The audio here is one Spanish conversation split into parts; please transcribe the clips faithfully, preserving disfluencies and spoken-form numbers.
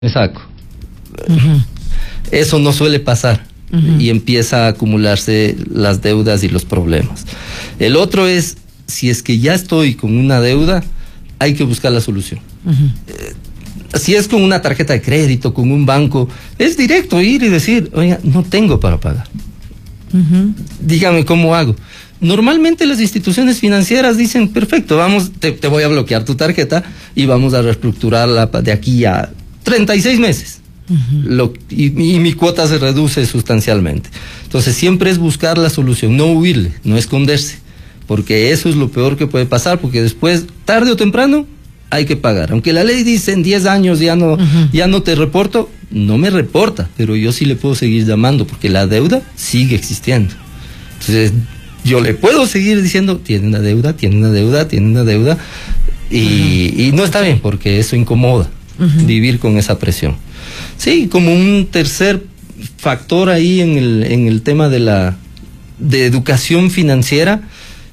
me saco. Uh-huh. Eso no suele pasar. Uh-huh. Y empieza a acumularse las deudas y los problemas. El otro es, si es que ya estoy con una deuda, hay que buscar la solución. Uh-huh. eh, si es con una tarjeta de crédito, con un banco, es directo ir y decir, oiga, no tengo para pagar. Uh-huh. Dígame cómo hago. Normalmente las instituciones financieras dicen, perfecto, vamos, te, te voy a bloquear tu tarjeta y vamos a reestructurarla de aquí a treinta y seis meses. Uh-huh. Lo, y, y mi cuota se reduce sustancialmente. Entonces siempre es buscar la solución, no huirle, no esconderse, porque eso es lo peor que puede pasar, porque después, tarde o temprano, hay que pagar. Aunque la ley dice en diez años ya no, uh-huh. ya no te reporto, no me reporta, pero yo sí le puedo seguir llamando, porque la deuda sigue existiendo. Entonces yo le puedo seguir diciendo, tiene una deuda, tiene una deuda, tiene una deuda, y, uh-huh. y no está bien, porque eso incomoda, uh-huh. vivir con esa presión. Sí, como un tercer factor ahí en el, en el tema de la de educación financiera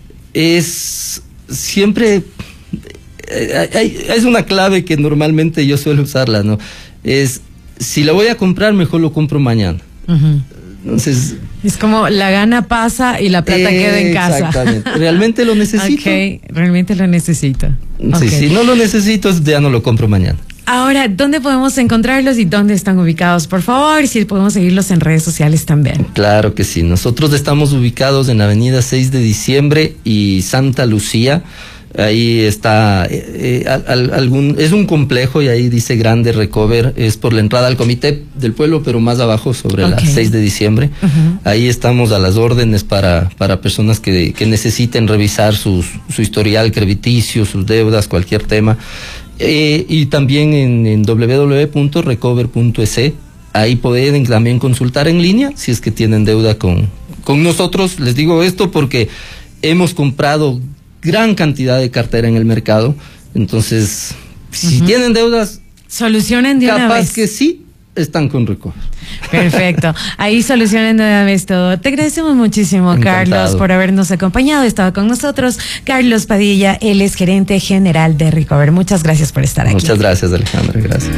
es siempre eh, hay, es una clave que normalmente yo suelo usarla, ¿no? Es, si la voy a comprar, mejor lo compro mañana. Uh-huh. Entonces, es como la gana pasa y la plata eh, queda en casa. Exactamente. ¿Realmente lo necesito? Ok, realmente lo necesito. Sí, okay. Si no lo necesito, ya no lo compro mañana. Ahora, ¿dónde podemos encontrarlos y dónde están ubicados? Por favor, si podemos seguirlos en redes sociales también. Claro que sí. Nosotros estamos ubicados en Avenida seis de diciembre y Santa Lucía. Ahí está, eh, al, algún, es un complejo y ahí dice Grande Recover, es por la entrada al Comité del Pueblo, pero más abajo sobre okay. la seis de diciembre. Uh-huh. Ahí estamos a las órdenes para, para personas que, que necesiten revisar sus, su historial crediticio, sus deudas, cualquier tema. Eh, y también en, en doble u doble u doble u punto recover punto e ce. Ahí pueden también consultar en línea si es que tienen deuda con, con nosotros. Les digo esto porque hemos comprado gran cantidad de cartera en el mercado. Entonces, si uh-huh. tienen deudas, solucionen de una vez. Capaz que sí están con Recover. Perfecto. Ahí solucionen de una vez todo. Te agradecemos muchísimo, Encantado. Carlos, por habernos acompañado. Estaba con nosotros Carlos Padilla, él es gerente general de Recover. Muchas gracias por estar aquí. Muchas gracias, Alejandra. Gracias.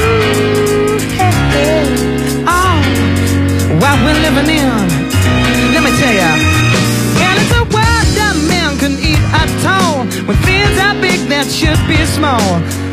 Oh, what we're living in. Let me tell ya. And it's a world that man can eat at all. When things are big, that should be small.